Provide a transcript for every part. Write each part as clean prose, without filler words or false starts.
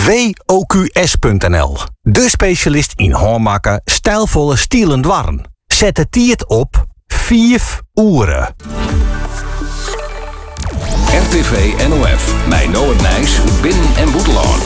WOQS.nl. De specialist in hoormaken, stijlvolle stielen dwarren. Zet de tiert op 5 uur. RTV NOF, mijn Noord Nijs, Binnen- en Boeteloon.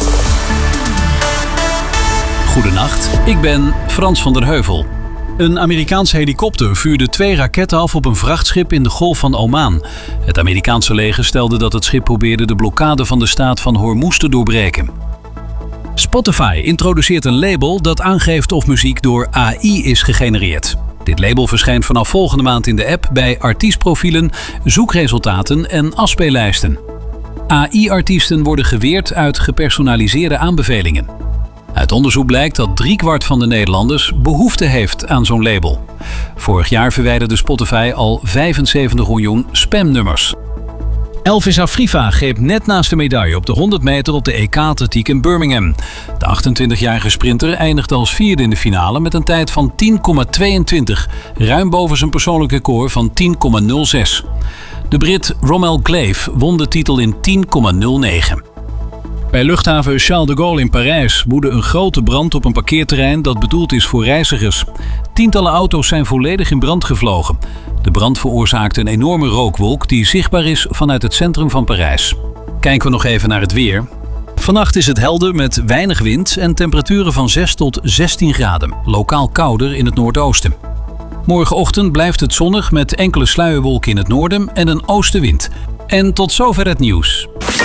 Goedenacht, ik ben Frans van der Heuvel. Een Amerikaanse helikopter vuurde 2 raketten af op een vrachtschip in de Golf van Oman. Het Amerikaanse leger stelde dat het schip probeerde de blokkade van de staat van Hormuz te doorbreken. Spotify introduceert een label dat aangeeft of muziek door AI is gegenereerd. Dit label verschijnt vanaf volgende maand in de app bij artiestprofielen, zoekresultaten en afspeellijsten. AI-artiesten worden geweerd uit gepersonaliseerde aanbevelingen. Uit onderzoek blijkt dat 3/4 van de Nederlanders behoefte heeft aan zo'n label. Vorig jaar verwijderde Spotify al 75 miljoen spamnummers. Elvis Afrifa greep net naast de medaille op de 100 meter op de EK-atletiek in Birmingham. De 28-jarige sprinter eindigde als 4e in de finale met een tijd van 10,22, ruim boven zijn persoonlijke record van 10,06. De Brit Rommel Glave won de titel in 10,09. Bij luchthaven Charles de Gaulle in Parijs woedde een grote brand op een parkeerterrein dat bedoeld is voor reizigers. Tientallen auto's zijn volledig in brand gevlogen. De brand veroorzaakte een enorme rookwolk die zichtbaar is vanuit het centrum van Parijs. Kijken we nog even naar het weer. Vannacht is het helder met weinig wind en temperaturen van 6 tot 16 graden. Lokaal kouder in het noordoosten. Morgenochtend blijft het zonnig met enkele sluierwolken in het noorden en een oostenwind. En tot zover het nieuws.